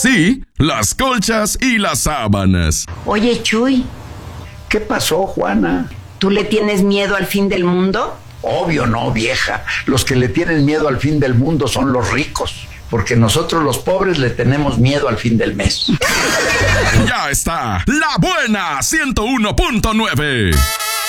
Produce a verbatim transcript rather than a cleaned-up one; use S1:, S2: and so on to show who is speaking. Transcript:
S1: sí, las colchas y las sábanas.
S2: Oye, Chuy,
S3: ¿Qué pasó, Juana?
S2: ¿tú le tienes miedo al fin del mundo?
S3: Obvio no, vieja. Los que le tienen miedo al fin del mundo son los ricos, porque nosotros los pobres le tenemos miedo al fin del mes.
S1: Ya está, La Buena ciento uno punto nueve.